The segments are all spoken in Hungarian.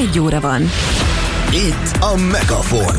1 óra van. Itt a Megafon.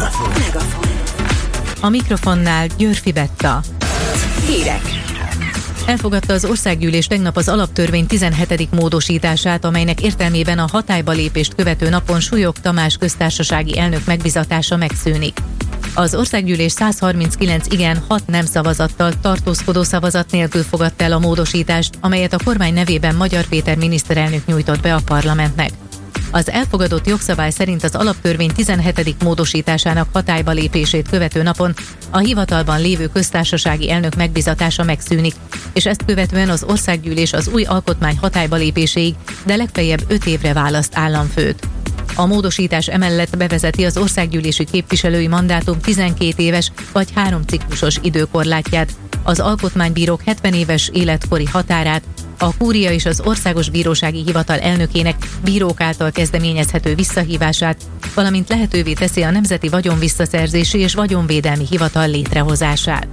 A mikrofonnál Györfi Betta. Hírek. Elfogadta az országgyűlés tegnap az alaptörvény 17. módosítását, amelynek értelmében a hatályba lépést követő napon Súlyog Tamás köztársasági elnök megbizatása megszűnik. Az országgyűlés 139 igen, 6 nem szavazattal, tartózkodó szavazat nélkül fogadta el a módosítást, amelyet a kormány nevében Magyar Péter miniszterelnök nyújtott be a parlamentnek. Az elfogadott jogszabály szerint az alaptörvény 17. módosításának hatályba lépését követő napon a hivatalban lévő köztársasági elnök megbizatása megszűnik, és ezt követően az országgyűlés az új alkotmány hatályba lépéséig, de legfeljebb 5 évre választ államfőt. A módosítás emellett bevezeti az országgyűlési képviselői mandátum 12 éves vagy 3 ciklusos időkorlátját, az alkotmánybírók 70 éves életkori határát, a kúria és az Országos Bírósági Hivatal elnökének bírók által kezdeményezhető visszahívását, valamint lehetővé teszi a Nemzeti Vagyonvisszaszerzési és Vagyonvédelmi Hivatal létrehozását.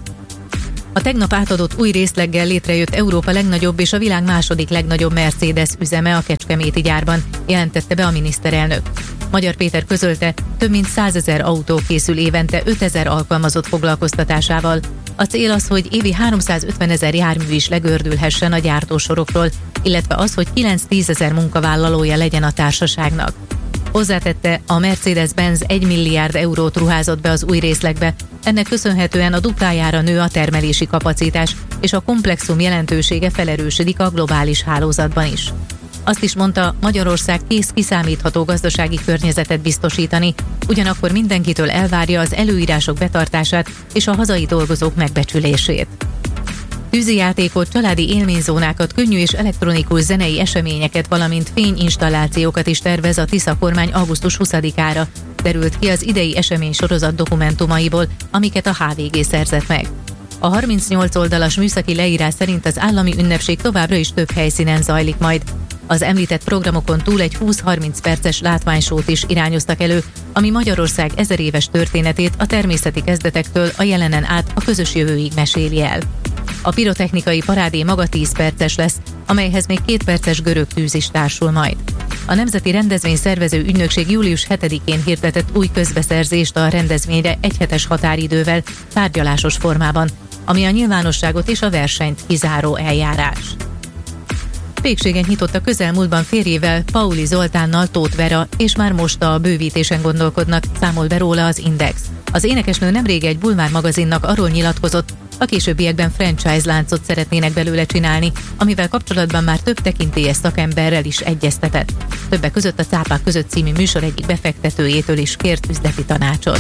A tegnap átadott új részleggel létrejött Európa legnagyobb és a világ második legnagyobb Mercedes üzeme a kecskeméti gyárban, jelentette be a miniszterelnök. Magyar Péter közölte, több mint 100 000 autó készül évente 5000 alkalmazott foglalkoztatásával. A cél az, hogy évi 350 000 jármű is legördülhessen a gyártósorokról, illetve az, hogy 9-10 000 munkavállalója legyen a társaságnak. Hozzátette, a Mercedes-Benz 1 milliárd eurót ruházott be az új részlegbe, ennek köszönhetően a duplájára nő a termelési kapacitás, és a komplexum jelentősége felerősödik a globális hálózatban is. Azt is mondta, Magyarország kész kiszámítható gazdasági környezetet biztosítani, ugyanakkor mindenkitől elvárja az előírások betartását és a hazai dolgozók megbecsülését. Tűzijátékot, családi élményzónákat, könnyű és elektronikus zenei eseményeket, valamint fényinstallációkat is tervez a Tisza kormány augusztus 20-ára, derült ki az idei eseménysorozat dokumentumaiból, amiket a HVG szerzett meg. A 38 oldalas műszaki leírás szerint az állami ünnepség továbbra is több helyszínen zajlik majd. Az említett programokon túl egy 20-30 perces látványsót is irányoztak elő, ami Magyarország 1000 éves történetét a természeti kezdetektől a jelenen át a közös jövőig meséli el. A pirotechnikai parádé maga 10 perces lesz, amelyhez még 2 perces görög tűz is társul majd. A Nemzeti Rendezvényszervező Ügynökség július 7-én hirdetett új közbeszerzést a rendezvényre egyhetes határidővel, tárgyalásos formában, ami a nyilvánosságot és a versenyt kizáró eljárás. Pékségen nyitott a közelmúltban férjével, Pauli Zoltánnal Tóth Vera, és már most a bővítésen gondolkodnak, számol be róla az Index. Az énekesnő nemrég egy bulvár magazinnak arról nyilatkozott, a későbbiekben franchise láncot szeretnének belőle csinálni, amivel kapcsolatban már több tekintélyes szakemberrel is egyeztetett. Többek között a Cápák között című műsor egyik befektetőjétől is kért üzleti tanácsot.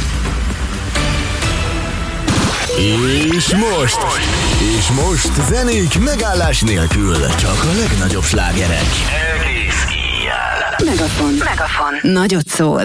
És most zenék megállás nélkül, csak a legnagyobb slágerek. Egész éjjel. Megafon. Nagyot szól.